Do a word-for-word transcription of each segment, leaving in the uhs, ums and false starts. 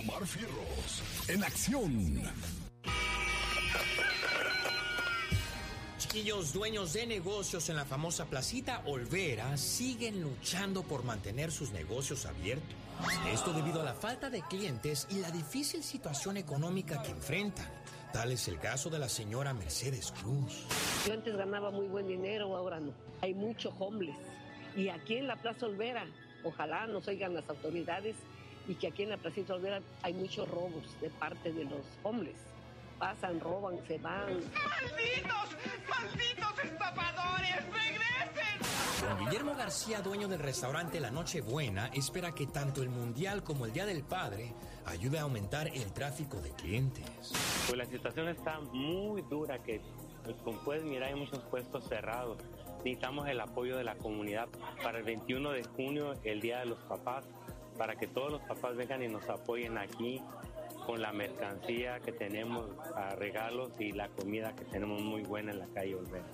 Omar Fierros, en acción. Chiquillos dueños de negocios en la famosa Placita Olvera siguen luchando por mantener sus negocios abiertos. Esto debido a la falta de clientes y la difícil situación económica que enfrentan. Tal es el caso de la señora Mercedes Cruz. Yo antes ganaba muy buen dinero, ahora no. Hay mucho homeless. Y aquí en la Plaza Olvera, ojalá nos oigan las autoridades, y que aquí en la Placita Olvera hay muchos robos de parte de los homeless. Pasan, roban, se van. ¡Malditos! ¡Malditos estafadores! ¡Regresen! Don Guillermo García, dueño del restaurante La Nochebuena, espera que tanto el Mundial como el Día del Padre ayude a aumentar el tráfico de clientes. Pues la situación está muy dura, que pues, como puedes mirar hay muchos puestos cerrados. Necesitamos el apoyo de la comunidad para el veintiuno de junio, el Día de los Papás, para que todos los papás vengan y nos apoyen aquí con la mercancía que tenemos, a regalos y la comida que tenemos muy buena en la calle Olvera.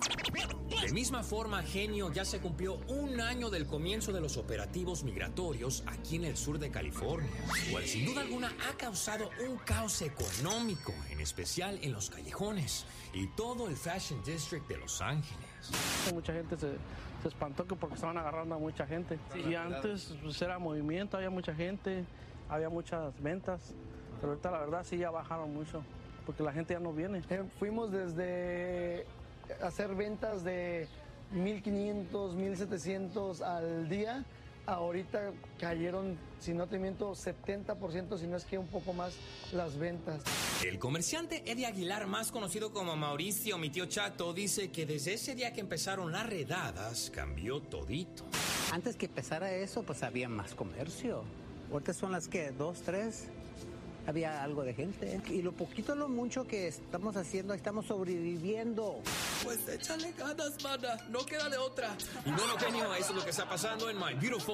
De misma forma, Genio, ya se cumplió un año del comienzo de los operativos migratorios aquí en el sur de California, cual sin duda alguna ha causado un caos económico, en especial en los callejones y todo el Fashion District de Los Ángeles. Mucha gente se, se espantó que porque estaban agarrando a mucha gente. Sí, y antes pues, era movimiento, había mucha gente, había muchas ventas. Pero ahorita la verdad sí ya bajaron mucho, porque la gente ya no viene. Eh, fuimos desde hacer ventas de mil quinientos, mil setecientos al día. Ahorita cayeron, si no te miento, setenta por ciento, si no es que un poco más, las ventas. El comerciante Eddie Aguilar, más conocido como Mauricio, mi tío Chato, dice que desde ese día que empezaron las redadas, cambió todito. Antes que empezara eso, pues había más comercio. Ahorita son las que, dos, tres... había algo de gente. Y lo poquito, lo mucho que estamos haciendo, estamos sobreviviendo. Pues échale ganas, mana. No queda de otra. Y bueno, Genio, eso es lo que está pasando en My Beautiful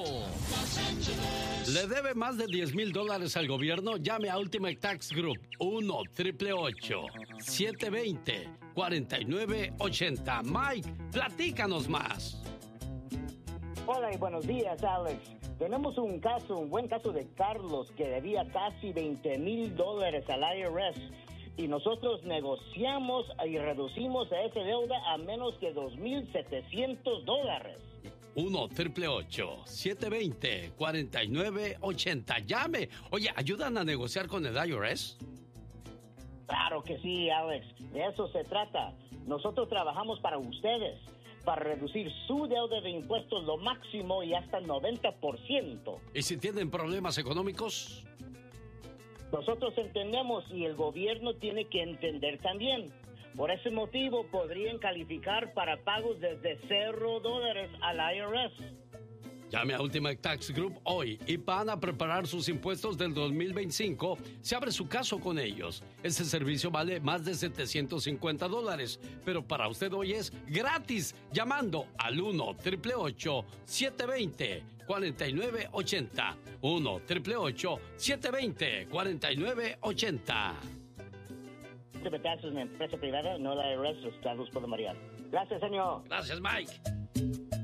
¿Le debe más de diez mil dólares al gobierno? Llame a Ultimate Tax Group uno triple ocho siete dos cero cuatro nueve ocho cero. Mike, platícanos más. Hola y buenos días, Alex. Tenemos un caso, un buen caso de Carlos, que debía casi veinte mil dólares al I R S, y nosotros negociamos y reducimos a esa deuda a menos de dos mil setecientos dólares. uno triple ocho siete dos cero cuatro nueve ocho cero. Llame. Oye, ¿ayudan a negociar con el I R S? Claro que sí, Alex. De eso se trata. Nosotros trabajamos para ustedes, para reducir su deuda de impuestos lo máximo y hasta el noventa por ciento. ¿Y si tienen problemas económicos? Nosotros entendemos y el gobierno tiene que entender también. Por ese motivo podrían calificar para pagos desde cero dólares al I R S. Llame a Ultimate Tax Group hoy y van a preparar sus impuestos del dos mil veinticinco. Se abre su caso con ellos. Este servicio vale más de setecientos cincuenta dólares, pero para usted hoy es gratis, llamando al uno triple ocho siete dos cero cuatro nueve ocho cero. uno triple ocho siete dos cero cuatro nueve ocho cero. Ultimate Tax es una empresa privada, no la I R S, los estados pueden variar. Gracias, señor. Gracias, Mike.